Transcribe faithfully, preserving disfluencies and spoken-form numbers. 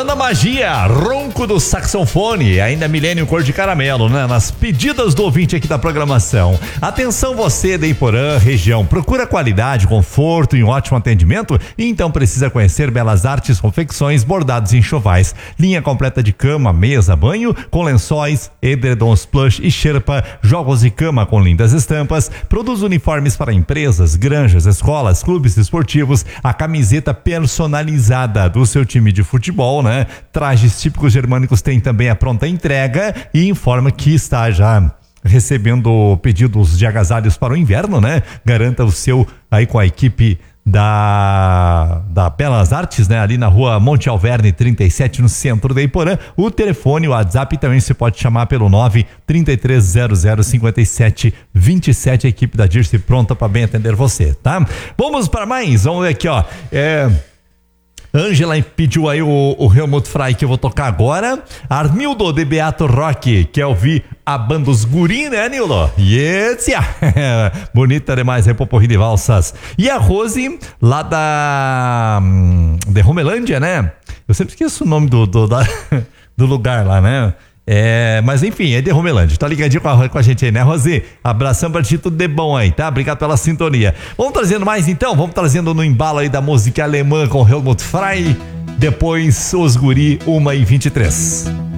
Banda Magia, ronco do saxofone, ainda milênio cor de caramelo, né? Nas pedidas do ouvinte aqui da programação. Atenção você de Iporã, região, procura qualidade, conforto e um ótimo atendimento? Então precisa conhecer Belas Artes Confecções, Bordados e Enxovais. Linha completa de cama, mesa, banho, com lençóis, edredons plush e sherpa, jogos de cama com lindas estampas, produz uniformes para empresas, granjas, escolas, clubes esportivos, a camiseta personalizada do seu time de futebol, né? Trajes típicos germânicos tem também a pronta entrega e informa que está já recebendo pedidos de agasalhos para o inverno, né? Garanta o seu aí com a equipe da, da Belas Artes, né? Ali na rua Monte Alverne trinta e sete, no centro de Iporã. O telefone, o WhatsApp também se pode chamar pelo nove três três zero zero cinco sete dois sete. A equipe da Dirce pronta para bem atender você, tá? Vamos para mais, vamos ver aqui, ó. É... Ângela pediu aí o, o Helmut Frei que eu vou tocar agora. Armildo de Beato Rock quer ouvir a banda Os Guri, né, Nilo? Yes, yeah. Bonita demais, Repoporri de Valsas. E a Rose, lá da de Romelândia, né? Eu sempre esqueço o nome do, do, da, do lugar lá, né? É, mas enfim, é de Romelândia. Tá ligadinho com a, com a gente aí, né, Rosê? Abração pra ti, tudo de bom aí, tá? Obrigado pela sintonia. Vamos trazendo mais então? Vamos trazendo no embalo aí da música alemã com Helmut Frei. Depois, Os Guri, uma e vinte e três.